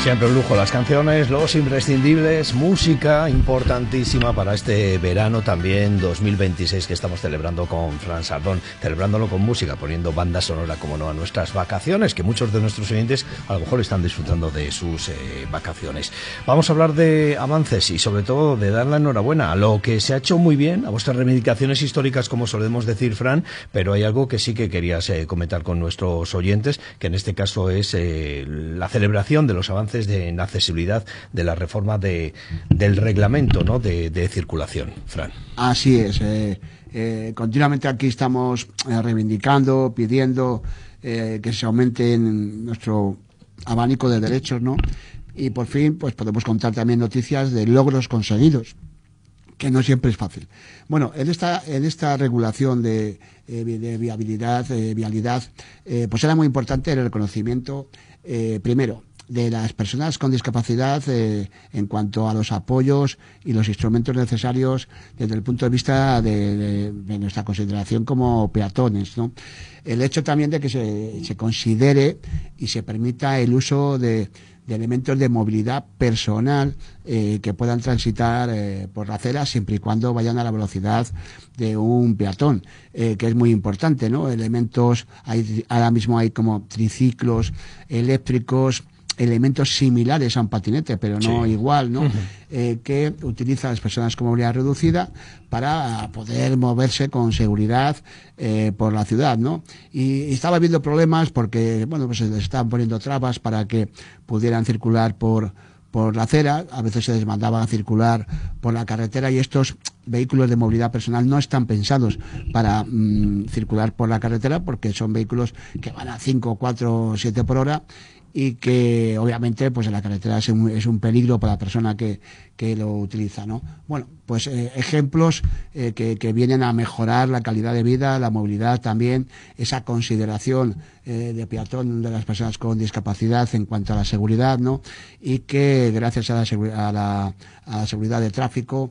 Siempre un lujo las canciones, los imprescindibles, música importantísima para este verano también 2026 que estamos celebrando con Fran Sardón, celebrándolo con música, poniendo banda sonora, como no, a nuestras vacaciones, que muchos de nuestros oyentes a lo mejor están disfrutando de sus vacaciones. Vamos a hablar de avances y sobre todo de dar la enhorabuena a lo que se ha hecho muy bien, a vuestras reivindicaciones históricas, como solemos decir, Fran, pero hay algo que sí que querías comentar con nuestros oyentes, que en este caso es la celebración de los avances en accesibilidad de la reforma del reglamento, ¿no?, de circulación, Fran. Así es. Continuamente aquí estamos reivindicando, pidiendo que se aumente nuestro abanico de derechos, ¿no? Y por fin pues podemos contar también noticias de logros conseguidos, que no siempre es fácil. Bueno, en esta regulación de vialidad, pues era muy importante el reconocimiento, primero, de las personas con discapacidad en cuanto a los apoyos y los instrumentos necesarios desde el punto de vista de nuestra consideración como peatones, ¿no? El hecho también de que se considere y se permita el uso de elementos de movilidad personal que puedan transitar por la acera siempre y cuando vayan a la velocidad de un peatón, que es muy importante, ¿no? Elementos, ahora mismo hay como triciclos eléctricos, elementos similares a un patinete, pero no igual, ¿no? Que utilizan las personas con movilidad reducida para poder moverse con seguridad por la ciudad, ¿no? Y estaba habiendo problemas porque, bueno, pues se les estaban poniendo trabas para que pudieran circular por la acera, a veces se les mandaba a circular por la carretera, y estos vehículos de movilidad personal no están pensados para circular por la carretera, porque son vehículos que van a 5, 4, 7 por hora, y que obviamente pues en la carretera es un peligro para la persona que lo utiliza, ¿no? Bueno, pues ejemplos que vienen a mejorar la calidad de vida, la movilidad también, esa consideración de peatón de las personas con discapacidad en cuanto a la seguridad, ¿no? Y que gracias a la seguridad de tráfico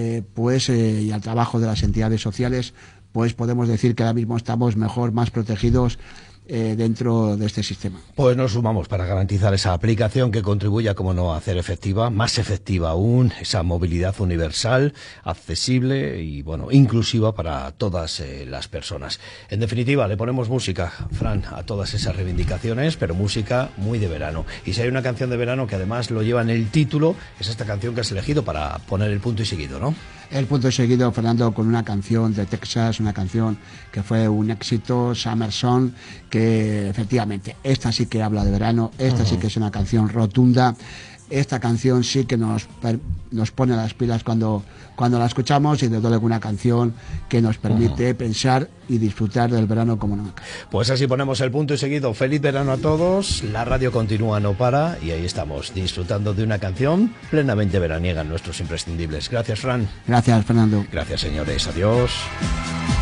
y al trabajo de las entidades sociales, pues podemos decir que ahora mismo estamos mejor, más protegidos dentro de este sistema. Pues nos sumamos para garantizar esa aplicación que contribuya, como no, a hacer efectiva, más efectiva aún, esa movilidad universal, accesible y, bueno, inclusiva para todas las personas. En definitiva, le ponemos música, Fran, a todas esas reivindicaciones, pero música muy de verano. Y si hay una canción de verano que además lo lleva en el título, es esta canción que has elegido para poner el punto y seguido, ¿no? El punto y seguido, Fernando, con una canción de Texas, una canción que fue un éxito, Summer Song, que efectivamente, esta sí que habla de verano, esta sí que es una canción rotunda, esta canción sí que nos pone las pilas cuando la escuchamos, y desde luego una canción que nos permite pensar y disfrutar del verano como nunca. Pues así ponemos el punto y seguido. Feliz verano a todos, la radio continúa, no para, y ahí estamos, disfrutando de una canción plenamente veraniega en nuestros imprescindibles. Gracias, Fran. Gracias, Fernando. Gracias, señores. Adiós.